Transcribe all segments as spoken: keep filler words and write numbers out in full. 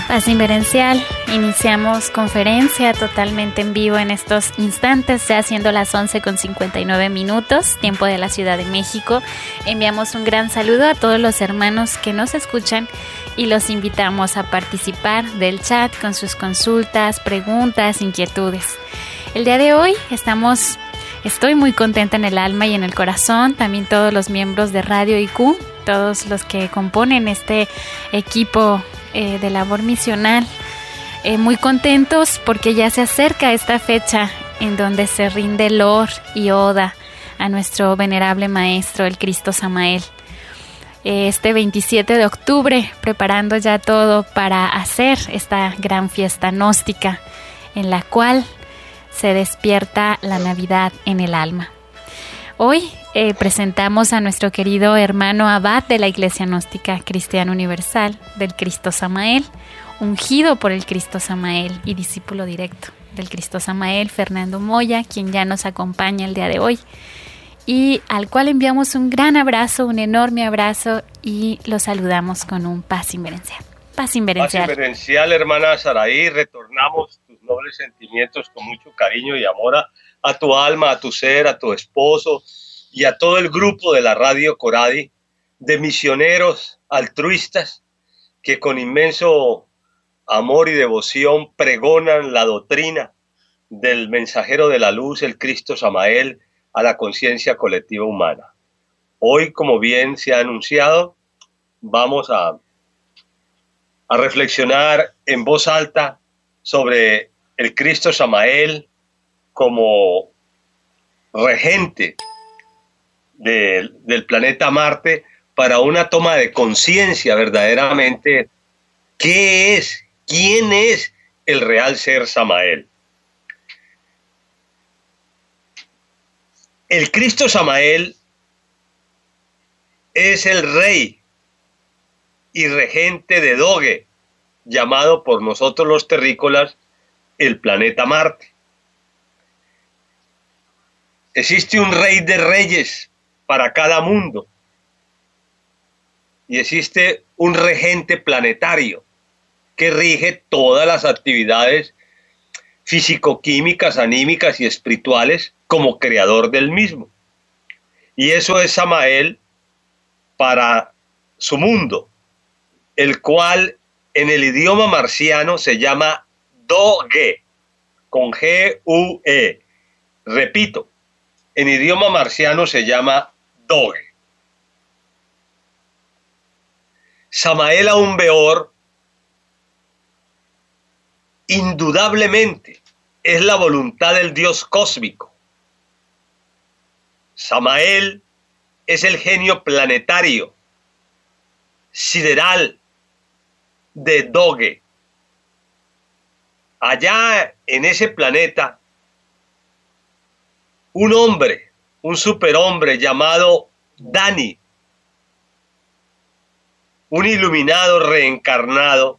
Paz Inverencial, iniciamos conferencia totalmente en vivo en estos instantes, ya siendo las once con cincuenta y nueve minutos, tiempo de la Ciudad de México. Enviamos un gran saludo a todos los hermanos que nos escuchan y los invitamos a participar del chat con sus consultas, preguntas, inquietudes. El día de hoy estamos, estoy muy contenta en el alma y en el corazón, también todos los miembros de Radio I Q, todos los que componen este equipo Eh, de labor misional, eh, muy contentos porque ya se acerca esta fecha en donde se rinde lor y oda a nuestro venerable maestro, el Cristo Samael. Eh, este veintisiete de octubre, preparando ya todo para hacer esta gran fiesta gnóstica en la cual se despierta la Navidad en el alma. Hoy eh, presentamos a nuestro querido hermano abad de la Iglesia Gnóstica Cristiana Universal del Cristo Samael, ungido por el Cristo Samael y discípulo directo del Cristo Samael, Fernando Moya, quien ya nos acompaña el día de hoy y al cual enviamos un gran abrazo, un enorme abrazo y lo saludamos con un paz inverencial. Paz inverencial. Paz inverencial, hermana Saraí, retornamos tus nobles sentimientos con mucho cariño y amor a a tu alma, a tu ser, a tu esposo y a todo el grupo de la Radio Coradi, de misioneros altruistas que con inmenso amor y devoción pregonan la doctrina del mensajero de la luz, el Cristo Samael, a la conciencia colectiva humana. Hoy, como bien se ha anunciado, vamos a, a reflexionar en voz alta sobre el Cristo Samael como regente de, del planeta Marte para una toma de conciencia verdaderamente qué es, quién es el real ser Samael. El Cristo Samael es el rey y regente de Doge, llamado por nosotros los terrícolas el planeta Marte. Existe un rey de reyes para cada mundo y existe un regente planetario que rige todas las actividades físico-químicas, anímicas y espirituales como creador del mismo. Y eso es Samael para su mundo, el cual en el idioma marciano se llama Doge, con G U E. Repito, en idioma marciano se llama Doge. Samael Aun Beor, indudablemente, es la voluntad del Dios cósmico. Samael es el genio planetario, sideral de Doge. Allá en ese planeta, un hombre, un superhombre llamado Dani, un iluminado reencarnado,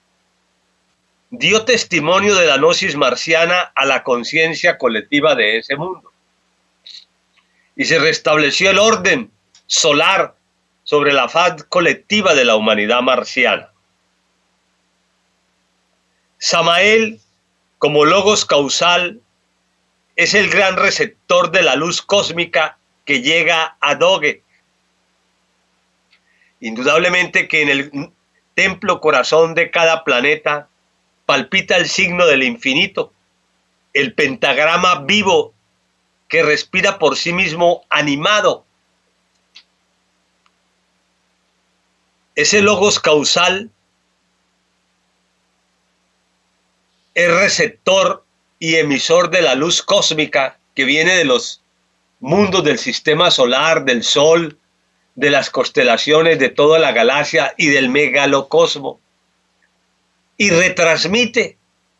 dio testimonio de la gnosis marciana a la conciencia colectiva de ese mundo. Y se restableció el orden solar sobre la faz colectiva de la humanidad marciana. Samael, como logos causal, es el gran receptor de la luz cósmica que llega a Doge. Indudablemente que en el templo corazón de cada planeta palpita el signo del infinito, el pentagrama vivo que respira por sí mismo animado. Ese logos causal es receptor y emisor de la luz cósmica que viene de los mundos del sistema solar, del Sol, de las constelaciones, de toda la galaxia y del megalocosmo, y retransmite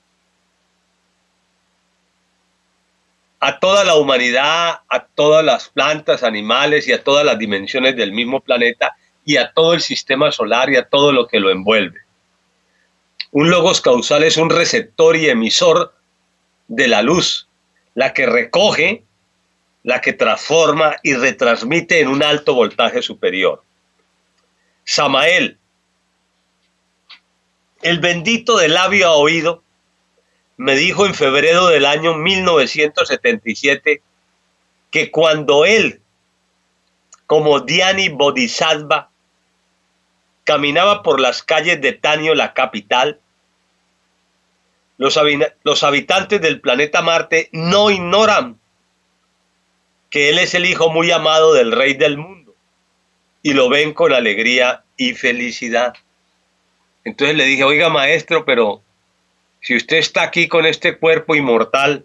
a toda la humanidad, a todas las plantas, animales y a todas las dimensiones del mismo planeta y a todo el sistema solar y a todo lo que lo envuelve. Un logos causal es un receptor y emisor de la luz, la que recoge, la que transforma y retransmite en un alto voltaje superior. Samael El bendito de labio a oído me dijo en febrero del año mil novecientos setenta y siete que cuando él, como Dhyani Bodhisattva, caminaba por las calles de Tanio, la capital, los, hab- los habitantes del planeta Marte no ignoran que él es el hijo muy amado del rey del mundo y lo ven con alegría y felicidad. Entonces le dije, oiga maestro, pero si usted está aquí con este cuerpo inmortal,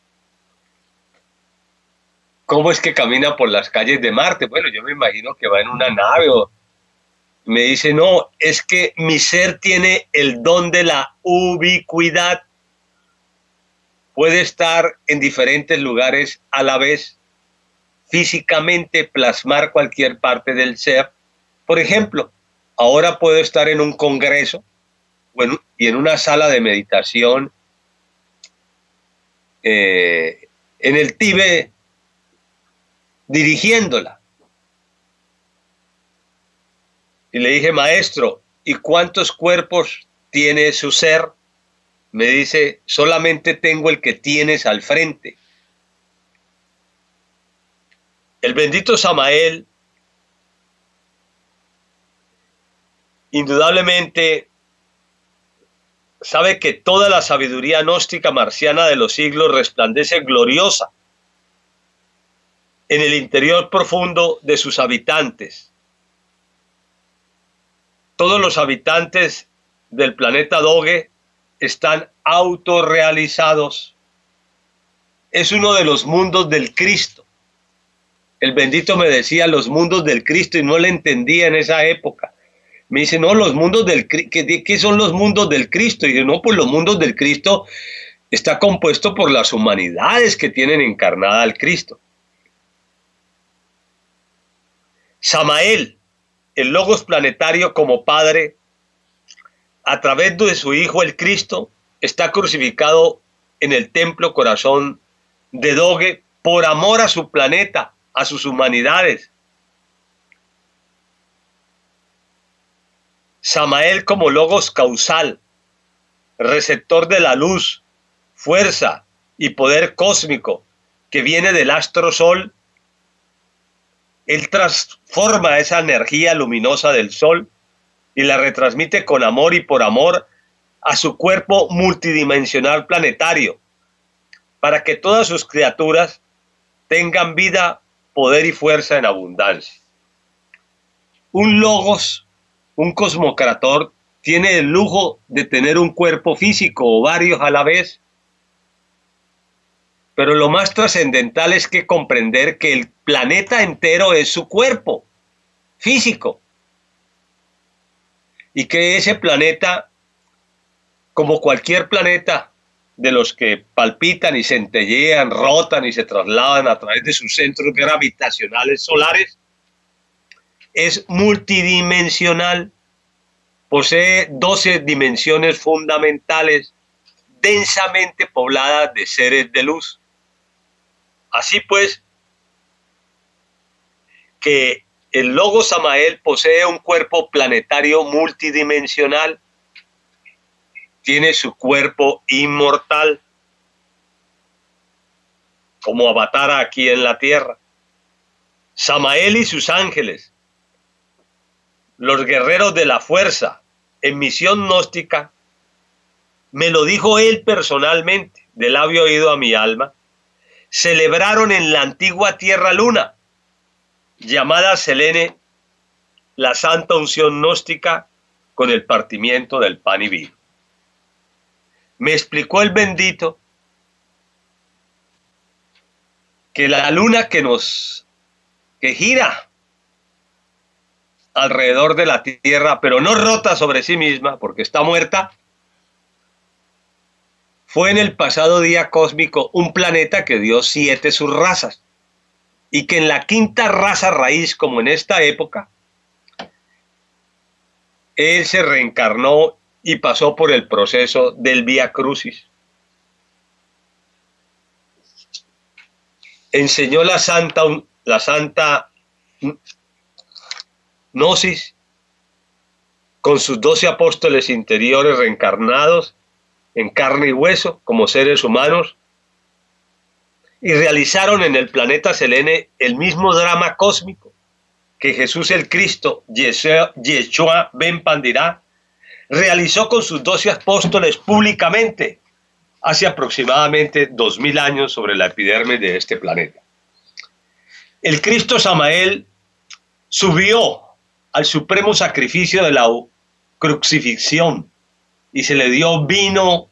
¿cómo es que camina por las calles de Marte? Bueno, yo me imagino que va en una nave. O... Me dice, no, es que mi ser tiene el don de la ubicuidad. Puede estar en diferentes lugares a la vez, físicamente plasmar cualquier parte del ser. Por ejemplo, ahora puedo estar en un congreso bueno, y en una sala de meditación eh, en el Tíbet, dirigiéndola. Y le dije, maestro, ¿y cuántos cuerpos tiene su ser? Me dice, solamente tengo el que tienes al frente. El bendito Samael, indudablemente, sabe que toda la sabiduría gnóstica marciana de los siglos resplandece gloriosa en el interior profundo de sus habitantes. Todos los habitantes del planeta Doge están autorrealizados. Es uno de los mundos del Cristo. El bendito me decía los mundos del Cristo y no le entendía en esa época. Me dice, no, los mundos del Cristo, ¿qué, ¿qué son los mundos del Cristo? Y yo, no, pues los mundos del Cristo está compuesto por las humanidades que tienen encarnada al Cristo. Samael, el Logos planetario como Padre, a través de su Hijo el Cristo, está crucificado en el templo corazón de Doge por amor a su planeta, a sus humanidades. Samael como Logos causal, receptor de la luz, fuerza y poder cósmico que viene del astro sol, él transforma esa energía luminosa del sol y la retransmite con amor y por amor a su cuerpo multidimensional planetario, para que todas sus criaturas tengan vida, poder y fuerza en abundancia. Un Logos, un cosmocrator, tiene el lujo de tener un cuerpo físico o varios a la vez, pero lo más trascendental es que comprender que el planeta entero es su cuerpo físico y que ese planeta, como cualquier planeta de los que palpitan y centellean, rotan y se trasladan a través de sus centros gravitacionales solares, es multidimensional, posee doce dimensiones fundamentales densamente pobladas de seres de luz. Así pues, que el Logos Samael posee un cuerpo planetario multidimensional, tiene su cuerpo inmortal, como Avatar aquí en la tierra. Samael y sus ángeles, los guerreros de la fuerza, en misión gnóstica, me lo dijo él personalmente, de labio oído a mi alma, celebraron en la antigua Tierra Luna, llamada Selene, la santa unción gnóstica con el partimiento del pan y vino. Me explicó el bendito que la luna que nos, que gira alrededor de la Tierra, pero no rota sobre sí misma porque está muerta, fue en el pasado día cósmico un planeta que dio siete subrazas y que en la quinta raza raíz, como en esta época, él se reencarnó y pasó por el proceso del Vía Crucis. Enseñó la santa, la santa gnosis con sus doce apóstoles interiores reencarnados en carne y hueso como seres humanos, y realizaron en el planeta Selene el mismo drama cósmico que Jesús el Cristo, Yeshua ben Pandirá, realizó con sus doce apóstoles públicamente hace aproximadamente dos mil años sobre la epidermis de este planeta. El Cristo Samael subió al supremo sacrificio de la crucifixión y se le dio vino,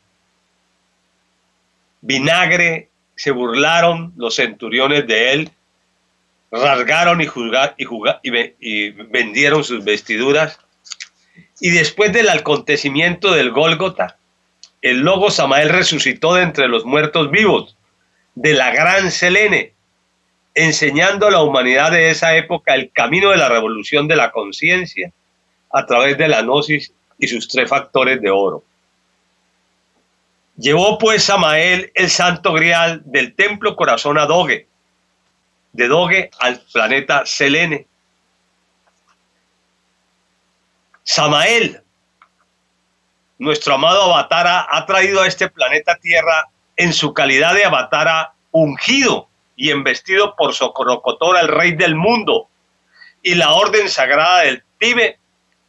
vinagre, se burlaron los centuriones de él, rasgaron y, juzgar, y, jugar, y, y vendieron sus vestiduras. Y después del acontecimiento del Gólgota, el Logo Samael resucitó de entre los muertos vivos de la gran Selene, enseñando a la humanidad de esa época el camino de la revolución de la conciencia a través de la gnosis y sus tres factores de oro. Llevó pues Samael el santo grial del templo corazón a Doge, de Doge al planeta Selene. Samael, nuestro amado Avatara, ha traído a este planeta Tierra en su calidad de Avatara ungido y embestido por Socorocotora, el rey del mundo, y la orden sagrada del Tíbet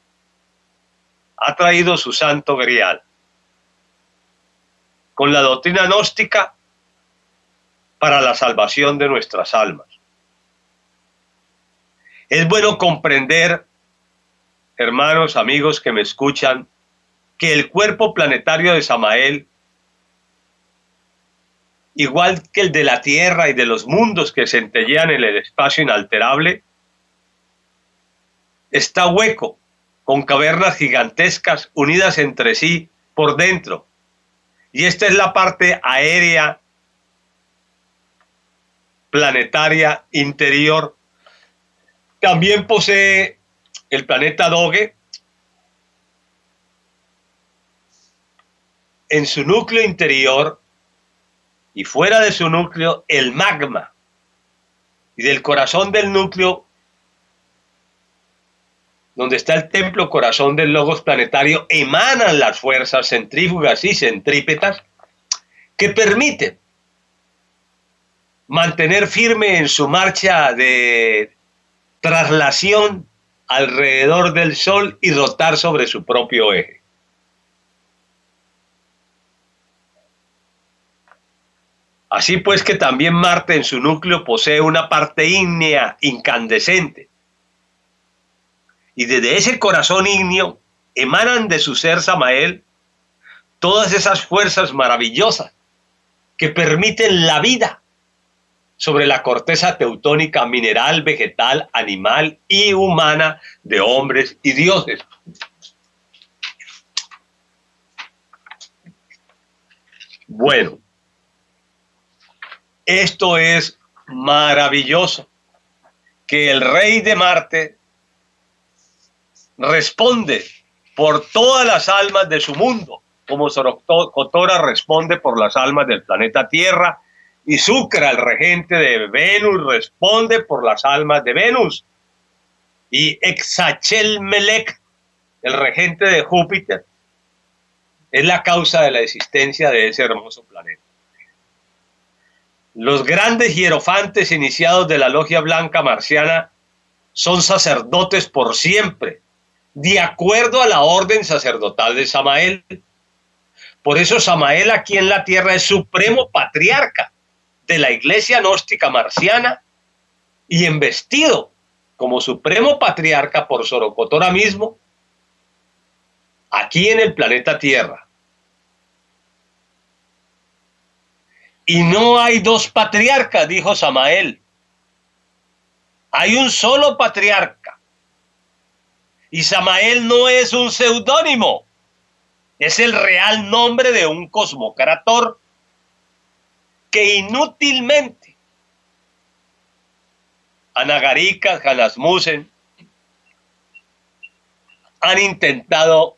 ha traído su santo grial con la doctrina gnóstica para la salvación de nuestras almas. Es bueno comprender, hermanos, amigos que me escuchan, que el cuerpo planetario de Samael, igual que el de la Tierra y de los mundos que centellean en el espacio inalterable, está hueco, con cavernas gigantescas unidas entre sí por dentro. Y esta es la parte aérea planetaria interior. También posee el planeta Doge en su núcleo interior y fuera de su núcleo el magma, y del corazón del núcleo, donde está el templo corazón del logos planetario, emanan las fuerzas centrífugas y centrípetas que permiten mantener firme en su marcha de traslación alrededor del Sol y rotar sobre su propio eje. Así pues que también Marte en su núcleo posee una parte ígnea incandescente. Y desde ese corazón ígneo emanan de su ser Samael todas esas fuerzas maravillosas que permiten la vida sobre la corteza teutónica mineral, vegetal, animal y humana de hombres y dioses. Bueno, esto es maravilloso, que el rey de Marte responde por todas las almas de su mundo, como Sorocotora responde por las almas del planeta Tierra, y Sucra, el regente de Venus, responde por las almas de Venus, y Exachelmelech, el regente de Júpiter, es la causa de la existencia de ese hermoso planeta. Los grandes hierofantes iniciados de la logia blanca marciana son sacerdotes por siempre, de acuerdo a la orden sacerdotal de Samael. Por eso Samael aquí en la tierra es supremo patriarca de la iglesia gnóstica marciana y embestido como supremo patriarca por Sorocotora mismo aquí en el planeta Tierra. Y no hay dos patriarcas, dijo Samael. Hay un solo patriarca. Y Samael no es un seudónimo, es el real nombre de un cosmocrator que inútilmente Anagarika, Janasmussen han intentado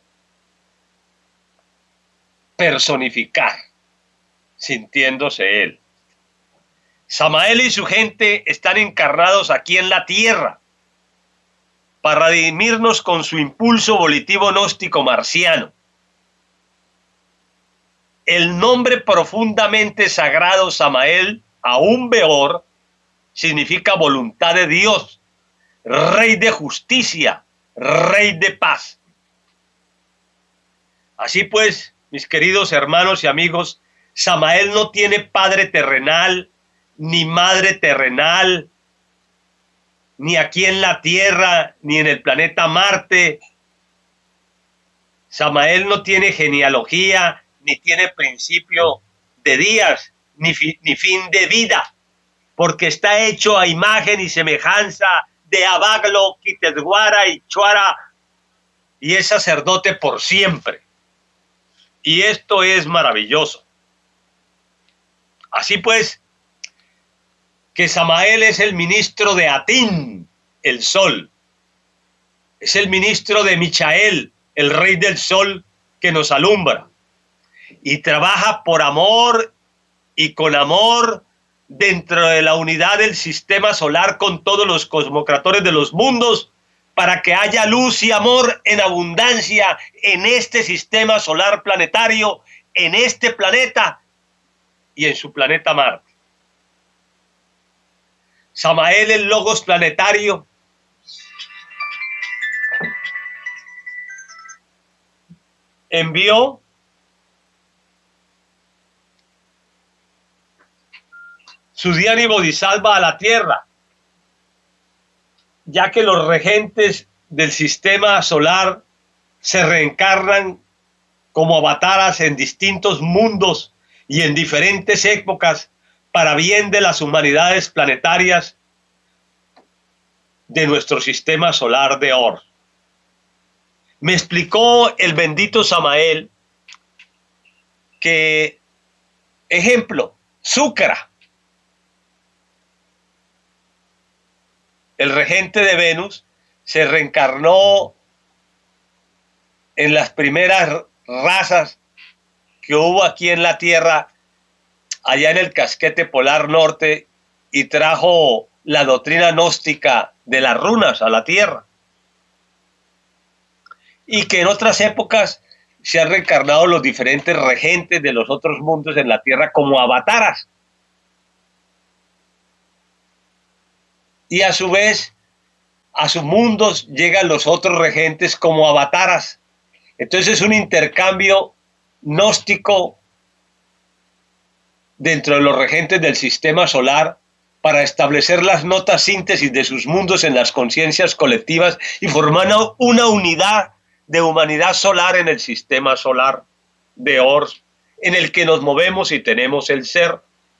personificar, sintiéndose él. Samael y su gente están encarnados aquí en la tierra para redimirnos con su impulso volitivo gnóstico marciano. El nombre profundamente sagrado Samael, aún Beor, significa voluntad de Dios, Rey de justicia, Rey de paz. Así pues, mis queridos hermanos y amigos, Samael no tiene padre terrenal, ni madre terrenal, ni aquí en la Tierra, ni en el planeta Marte. Samael no tiene genealogía, ni tiene principio de días, ni, fi, ni fin de vida, porque está hecho a imagen y semejanza de Abaglo, Quitedguara y Chuara, y es sacerdote por siempre. Y esto es maravilloso. Así pues, que Samael es el ministro de Atín, el sol. Es el ministro de Michael, el rey del sol que nos alumbra. Y trabaja por amor y con amor dentro de la unidad del sistema solar con todos los cosmocratores de los mundos, para que haya luz y amor en abundancia en este sistema solar planetario, en este planeta y en su planeta Marte. Samael, el logos planetario, envió su Dhyani Bodhisattva a la Tierra, ya que los regentes del sistema solar se reencarnan como avataras en distintos mundos y en diferentes épocas para bien de las humanidades planetarias de nuestro sistema solar de Or. Me explicó el bendito Samael que, ejemplo, Súcra, el regente de Venus, se reencarnó en las primeras razas que hubo aquí en la Tierra, allá en el casquete polar norte, y trajo la doctrina gnóstica de las runas a la Tierra. Y que en otras épocas se han reencarnado los diferentes regentes de los otros mundos en la Tierra como avataras. Y a su vez, a sus mundos llegan los otros regentes como avataras. Entonces es un intercambio gnóstico dentro de los regentes del sistema solar para establecer las notas síntesis de sus mundos en las conciencias colectivas y formar una unidad de humanidad solar en el sistema solar de Or, en el que nos movemos y tenemos el ser.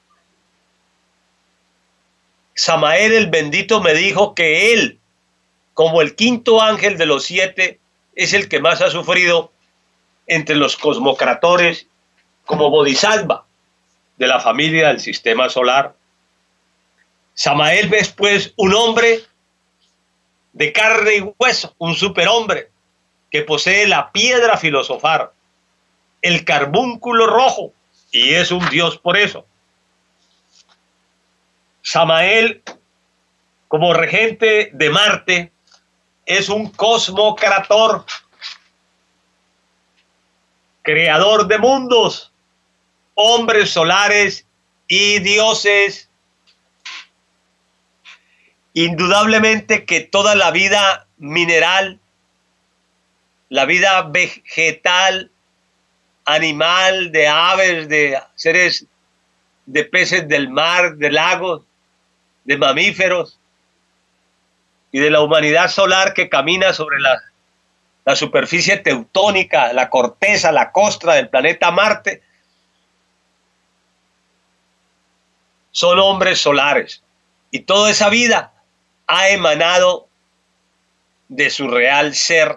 Samael el bendito me dijo que él, como el quinto ángel de los siete, es el que más ha sufrido entre los cosmocratores como bodhisattva de la familia del sistema solar. Samael es pues un hombre de carne y hueso, un superhombre que posee la piedra filosofar, el carbúnculo rojo, y es un dios por eso. Samael, como regente de Marte, es un cosmocrator, creador de mundos, hombres solares y dioses. Indudablemente que toda la vida mineral, la vida vegetal, animal, de aves, de seres, de peces del mar, de lagos, de mamíferos y de la humanidad solar que camina sobre la, la superficie teutónica, la corteza, la costra del planeta Marte, son hombres solares, y toda esa vida ha emanado de su real ser.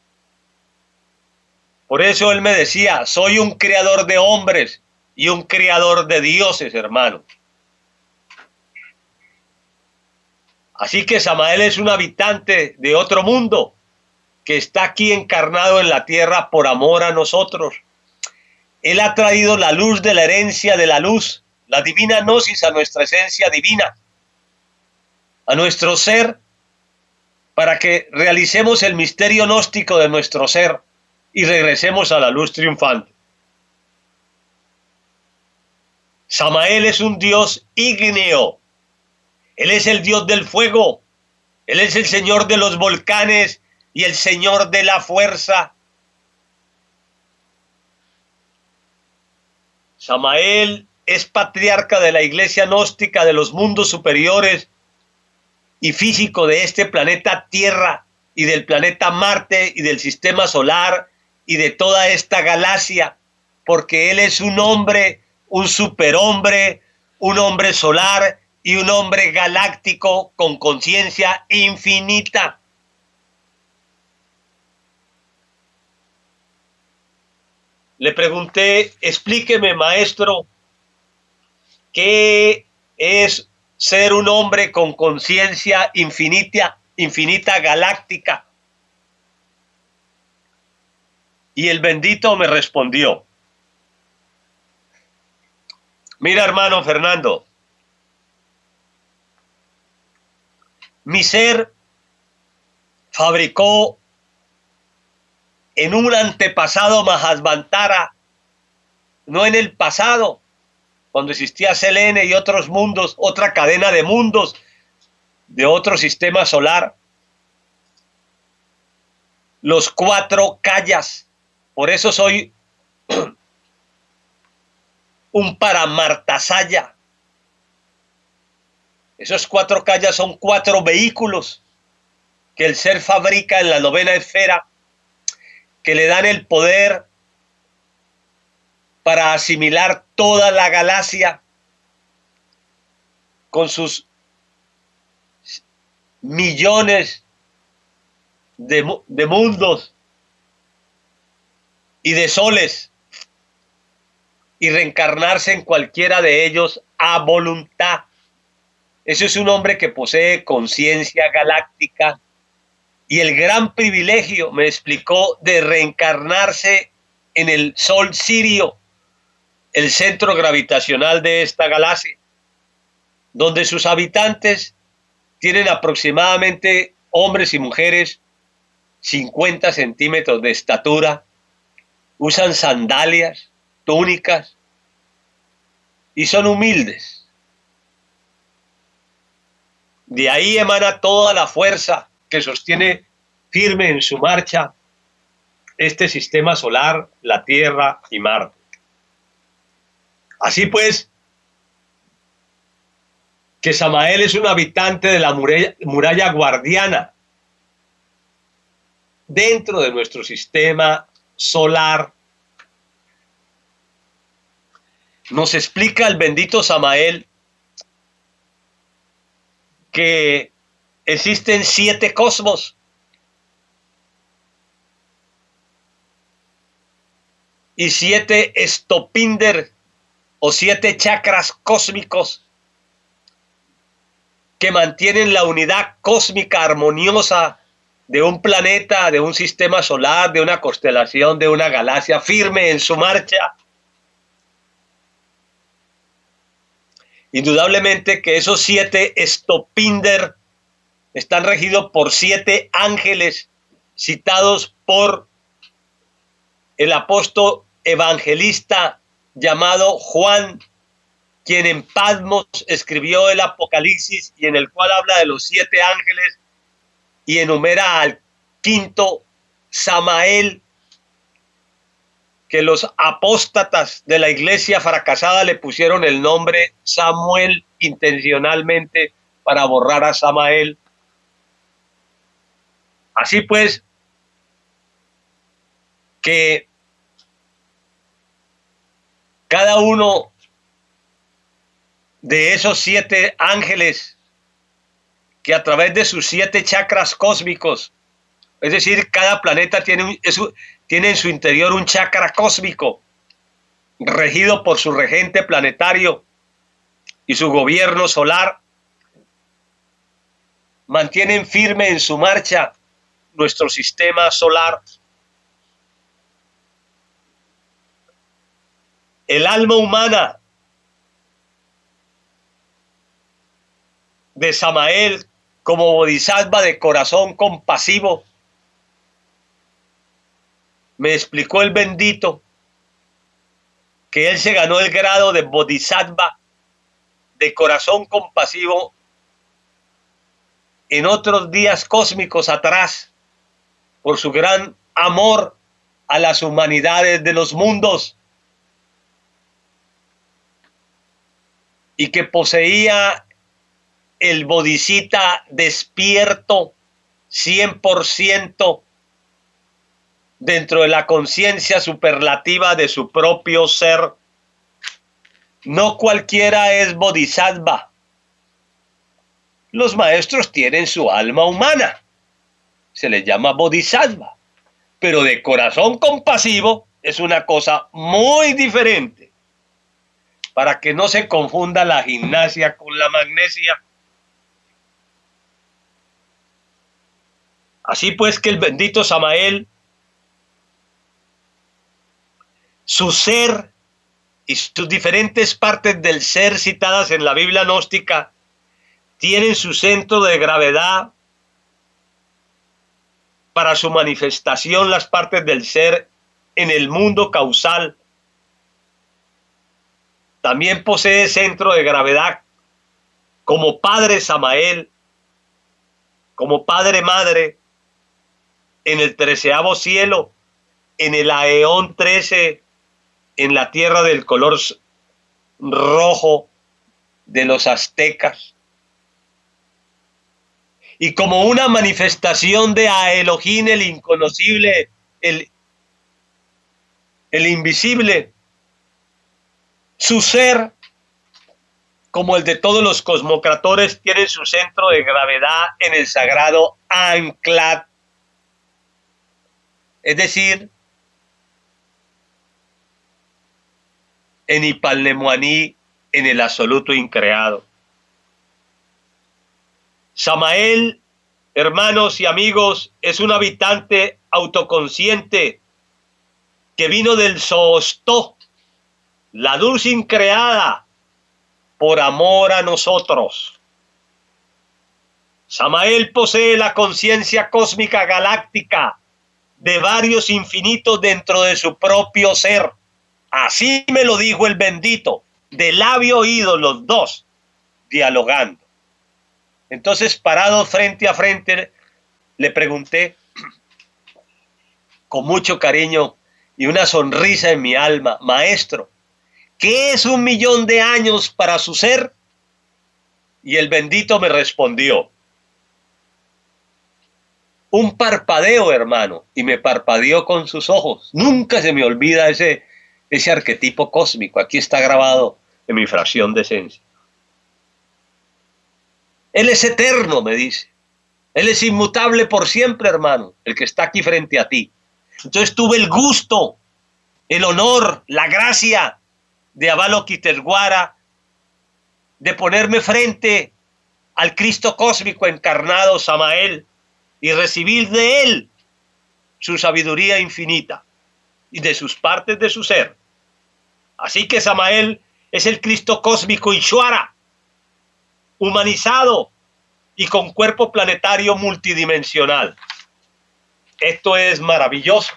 Por eso él me decía, soy un creador de hombres y un creador de dioses, hermano. Así que Samael es un habitante de otro mundo que está aquí encarnado en la tierra por amor a nosotros. Él ha traído la luz de la herencia de la luz, la divina gnosis a nuestra esencia divina, a nuestro ser, para que realicemos el misterio gnóstico de nuestro ser y regresemos a la luz triunfante. Samael es un dios ígneo. Él es el dios del fuego. Él es el señor de los volcanes y el señor de la fuerza. Samael es patriarca de la iglesia gnóstica de los mundos superiores y físico de este planeta Tierra y del planeta Marte y del sistema solar y de toda esta galaxia, porque él es un hombre, un superhombre, un hombre solar y un hombre galáctico con conciencia infinita. Le pregunté, explíqueme, maestro, ¿qué es ser un hombre con conciencia infinita, infinita galáctica? Y el bendito me respondió, mira, hermano Fernando, mi ser fabricó en un antepasado Mahasvantara, no en el pasado, cuando existía Selene y otros mundos, otra cadena de mundos de otro sistema solar, los cuatro kayas. Por eso soy un Paramartasaya. Esos cuatro kayas son cuatro vehículos que el ser fabrica en la novena esfera, que le dan el poder para asimilar toda la galaxia con sus millones de, de mundos y de soles y reencarnarse en cualquiera de ellos a voluntad. Eso es un hombre que posee conciencia galáctica y el gran privilegio, me explicó, de reencarnarse en el Sol Sirio, el centro gravitacional de esta galaxia, donde sus habitantes tienen aproximadamente, hombres y mujeres, cincuenta centímetros de estatura, usan sandalias, túnicas y son humildes. De ahí emana toda la fuerza que sostiene firme en su marcha este sistema solar, la Tierra y Marte. Así pues, que Samael es un habitante de la muralla, muralla guardiana dentro de nuestro sistema solar. Nos explica el bendito Samael que existen siete cosmos. Y siete estopinder o siete chakras cósmicos que mantienen la unidad cósmica armoniosa de un planeta, de un sistema solar, de una constelación, de una galaxia firme en su marcha. Indudablemente que esos siete estopinder están regidos por siete ángeles citados por el apóstol evangelista llamado Juan, quien en Patmos escribió el Apocalipsis y en el cual habla de los siete ángeles y enumera al quinto, Samael, que los apóstatas de la iglesia fracasada le pusieron el nombre Samuel intencionalmente para borrar a Samael. Así pues, que cada uno de esos siete ángeles que a través de sus siete chakras cósmicos, es decir, cada planeta tiene, un, es, tiene en su interior un chakra cósmico regido por su regente planetario y su gobierno solar, mantienen firme en su marcha nuestro sistema solar. El alma humana de Samael como bodhisattva de corazón compasivo. Me explicó el bendito que él se ganó el grado de bodhisattva de corazón compasivo en otros días cósmicos atrás, por su gran amor a las humanidades de los mundos, y que poseía el bodhisattva despierto cien por ciento dentro de la conciencia superlativa de su propio ser. No cualquiera es bodhisattva. Los maestros tienen su alma humana, se les llama bodhisattva, pero de corazón compasivo es una cosa muy diferente, para que no se confunda la gimnasia con la magnesia. Así pues que el bendito Samael, su ser y sus diferentes partes del ser citadas en la Biblia gnóstica tienen su centro de gravedad para su manifestación, las partes del ser en el mundo causal. También posee centro de gravedad como Padre Samael, como Padre Madre, en el treceavo cielo, en el Aeón trece, en la tierra del color rojo de los aztecas. Y como una manifestación de a Elohim, el inconocible, el, el invisible, su ser, como el de todos los cosmocratores, tiene su centro de gravedad en el sagrado Anklat, es decir, en Ipalnemuaní, en el absoluto increado. Samael, hermanos y amigos, es un habitante autoconsciente que vino del Zoostó, la luz increada, por amor a nosotros. Samael posee la conciencia cósmica galáctica de varios infinitos dentro de su propio ser. Así me lo dijo el bendito, de labio oído los dos, dialogando. Entonces, parado frente a frente, le pregunté con mucho cariño y una sonrisa en mi alma: maestro, ¿qué es un millón de años para su ser? Y el bendito me respondió: un parpadeo, hermano. Y me parpadeó con sus ojos. Nunca se me olvida ese, ese arquetipo cósmico. Aquí está grabado en mi fracción de esencia. Él es eterno, me dice. Él es inmutable por siempre, hermano, el que está aquí frente a ti. Entonces tuve el gusto, el honor, la gracia de Avalokitesvara, de ponerme frente al Cristo cósmico encarnado, Samael, y recibir de él su sabiduría infinita y de sus partes de su ser. Así que Samael es el Cristo cósmico Ishvara, humanizado y con cuerpo planetario multidimensional. Esto es maravilloso.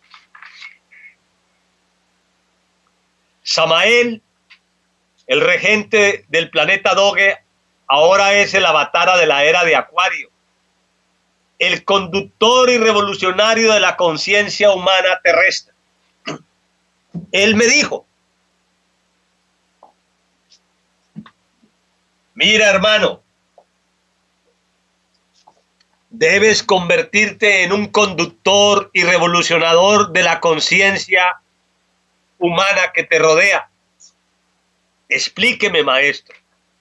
Samael, el regente del planeta Doge, ahora es el avatar de la era de Acuario, el conductor y revolucionario de la conciencia humana terrestre. Él me dijo: mira, hermano, debes convertirte en un conductor y revolucionador de la conciencia humana que te rodea. Explíqueme, maestro.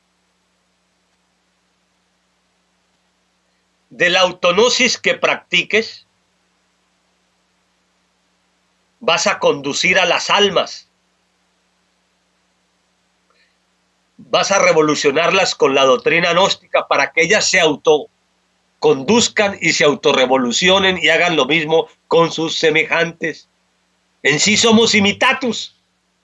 De la autognosis que practiques, vas a conducir a las almas. Vas a revolucionarlas con la doctrina gnóstica para que ellas se autoconduzcan y se autorrevolucionen y hagan lo mismo con sus semejantes. En sí somos imitatus,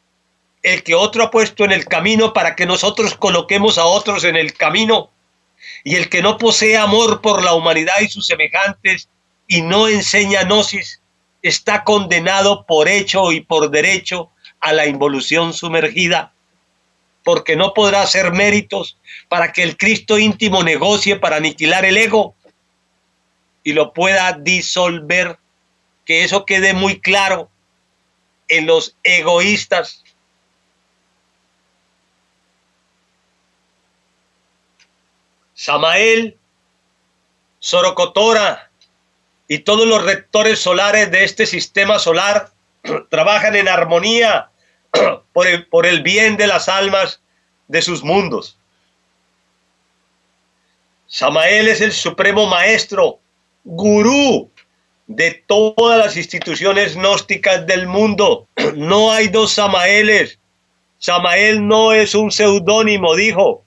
el que otro ha puesto en el camino para que nosotros coloquemos a otros en el camino. Y el que no posee amor por la humanidad y sus semejantes y no enseña gnosis, está condenado por hecho y por derecho a la involución sumergida, porque no podrá hacer méritos para que el Cristo íntimo negocie para aniquilar el ego y lo pueda disolver. Que eso quede muy claro en los egoístas. Samael, Sorocotora y todos los rectores solares de este sistema solar trabajan en armonía por el, por el bien de las almas de sus mundos. Samael es el supremo maestro, gurú de todas las instituciones gnósticas del mundo. No hay dos Samaeles. Samael no es un seudónimo, dijo.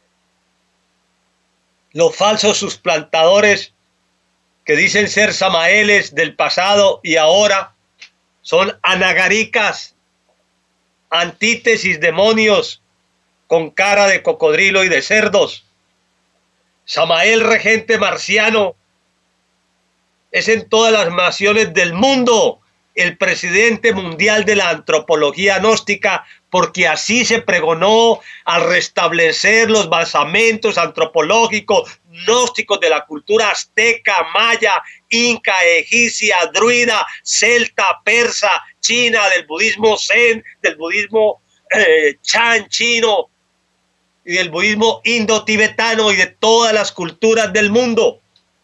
Los falsos suplantadores que dicen ser Samaeles del pasado y ahora son anagaricas, antítesis, demonios con cara de cocodrilo y de cerdos. Samael regente marciano es en todas las naciones del mundo el presidente mundial de la antropología gnóstica, porque así se pregonó al restablecer los basamentos antropológicos gnósticos de la cultura azteca, maya, inca, egipcia, druida, celta, persa, china, del budismo zen, del budismo eh, chan chino y del budismo indo-tibetano y de todas las culturas del mundo.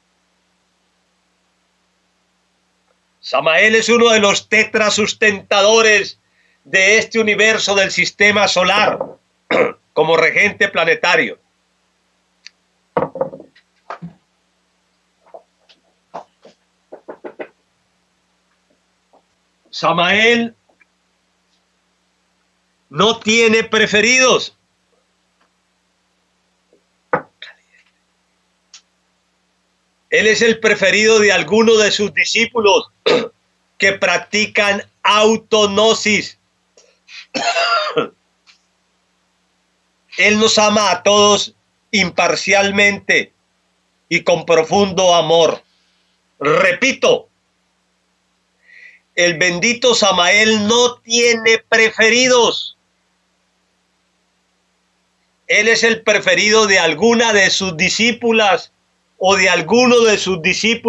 Samael es uno de los tetrasustentadores de este universo del sistema solar como regente planetario. Samael no tiene preferidos. Él es el preferido de algunos de sus discípulos que practican autognosis. Él nos ama a todos imparcialmente y con profundo amor. Repito, el bendito Samael no tiene preferidos. Él es el preferido de alguna de sus discípulas o de alguno de sus discípulos